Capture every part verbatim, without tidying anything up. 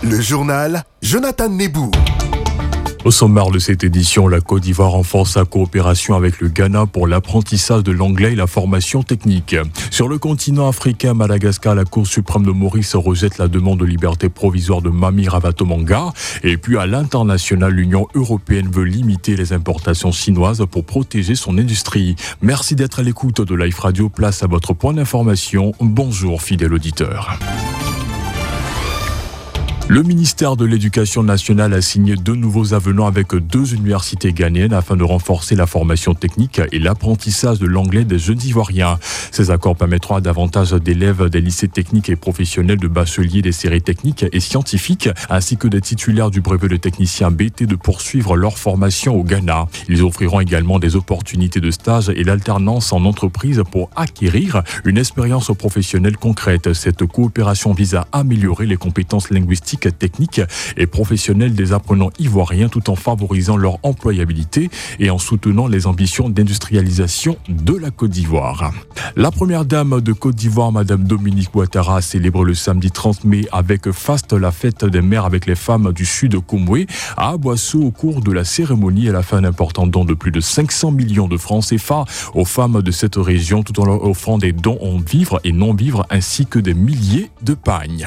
Le journal Jonathan Nebou. Au sommaire de cette édition, la Côte d'Ivoire renforce sa coopération avec le Ghana pour l'apprentissage de l'anglais et la formation technique. Sur le continent africain, Madagascar, la Cour suprême de Maurice rejette la demande de liberté provisoire de Mami Ravatomanga. Et puis à l'international, l'Union européenne veut limiter les importations chinoises pour protéger son industrie. Merci d'être à l'écoute de Life Radio. Place à votre point d'information. Bonjour fidèle auditeur. Le ministère de l'Éducation nationale a signé deux nouveaux avenants avec deux universités ghanéennes afin de renforcer la formation technique et l'apprentissage de l'anglais des jeunes Ivoiriens. Ces accords permettront à davantage d'élèves des lycées techniques et professionnels de bacheliers des séries techniques et scientifiques ainsi que des titulaires du brevet de technicien B T de poursuivre leur formation au Ghana. Ils offriront également des opportunités de stage et d'alternance en entreprise pour acquérir une expérience professionnelle concrète. Cette coopération vise à améliorer les compétences linguistiques, techniques et professionnelles des apprenants ivoiriens tout en favorisant leur employabilité et en soutenant les ambitions d'industrialisation de la Côte d'Ivoire. La première dame de Côte d'Ivoire, Madame Dominique Ouattara, a célébré le samedi trente mai avec faste la fête des mères avec les femmes du sud Komwe à Aboissou. Au cours de la cérémonie, elle a fait un important don de plus de cinq cents millions de francs C F A aux femmes de cette région tout en leur offrant des dons en vivres et non-vivres ainsi que des milliers de pagnes.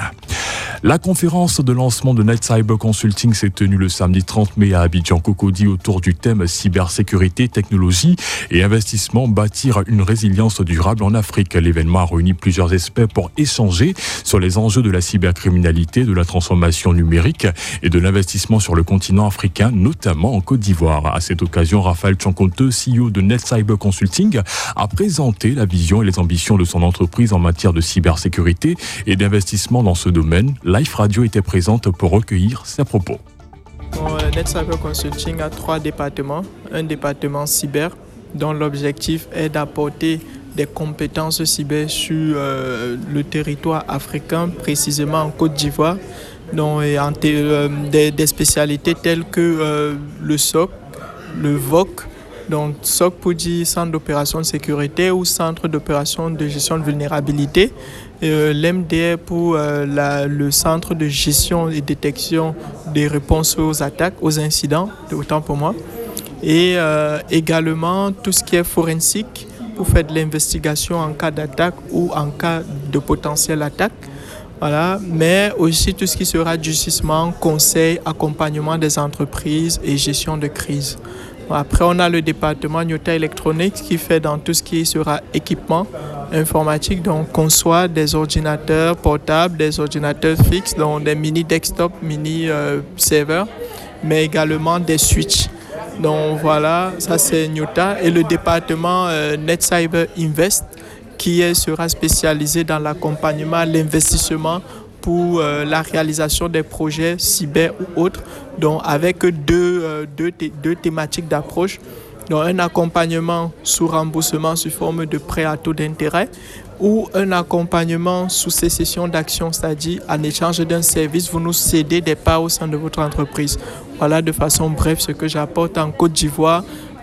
La conférence de lancement de Net Cyber Consulting s'est tenue le samedi trente mai à Abidjan-Cocody autour du thème cybersécurité, technologie et investissement, bâtir une résilience durable en Afrique. L'événement a réuni plusieurs experts pour échanger sur les enjeux de la cybercriminalité, de la transformation numérique et de l'investissement sur le continent africain, notamment en Côte d'Ivoire. À cette occasion, Raphaël Tchankonte, C E O de Net Cyber Consulting, a présenté la vision et les ambitions de son entreprise en matière de cybersécurité et d'investissement dans ce domaine. Life Radio était présente pour recueillir ses propos. Bon, Net Cyber Consulting a trois départements. Un département cyber dont l'objectif est d'apporter des compétences cyber sur euh, le territoire africain, précisément en Côte d'Ivoire, donc, et en t- euh, des, des spécialités telles que euh, le S O C, le V O C, donc S O C pour dire Centre d'opération de sécurité ou Centre d'opération de gestion de vulnérabilité, euh, l'M D R pour euh, la, le Centre de gestion et détection des réponses aux attaques, aux incidents, autant pour moi, et euh, également tout ce qui est forensique pour faire de l'investigation en cas d'attaque ou en cas de potentielle attaque. Voilà, mais aussi tout ce qui sera durcissement, conseil, accompagnement des entreprises et gestion de crise. Après, on a le département Nyota Electronics qui fait dans tout ce qui sera équipement informatique, donc conçoit des ordinateurs portables, des ordinateurs fixes, donc des mini desktop, mini euh, serveurs, mais également des switches. Donc voilà, ça c'est Nyota. Et le département euh, Net Cyber Invest qui est, sera spécialisé dans l'accompagnement, l'investissement pour euh, la réalisation des projets cyber ou autres, donc avec deux, euh, deux, thé- deux thématiques d'approche. Donc un accompagnement sous remboursement sous forme de prêt à taux d'intérêt ou un accompagnement sous sécession d'actions, c'est-à-dire en échange d'un service, vous nous cédez des parts au sein de votre entreprise. Voilà de façon brève ce que j'apporte en Côte d'Ivoire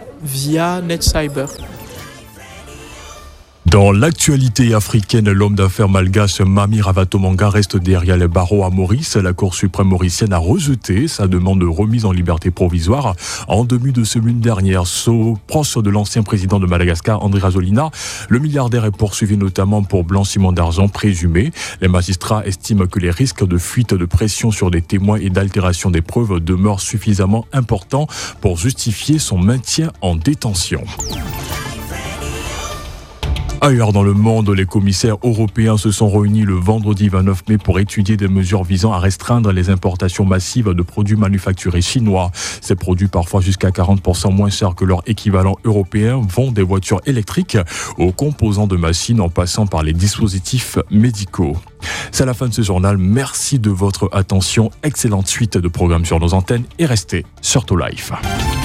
via Net Cyber. Dans l'actualité africaine, l'homme d'affaires malgache Mami Ravatomanga reste derrière les barreaux à Maurice. La Cour suprême mauricienne a rejeté sa demande de remise en liberté provisoire en début de semaine dernière. So, proche de l'ancien président de Madagascar, Andry Rajoelina, le milliardaire est poursuivi notamment pour blanchiment d'argent présumé. Les magistrats estiment que les risques de fuite de pression sur des témoins et d'altération des preuves demeurent suffisamment importants pour justifier son maintien en détention. Ailleurs dans le monde, les commissaires européens se sont réunis le vendredi vingt-neuf mai pour étudier des mesures visant à restreindre les importations massives de produits manufacturés chinois. Ces produits, parfois jusqu'à quarante pour cent moins chers que leur équivalent européen, vont des voitures électriques aux composants de machines en passant par les dispositifs médicaux. C'est la fin de ce journal. Merci de votre attention. Excellente suite de programmes sur nos antennes et restez sur To Life.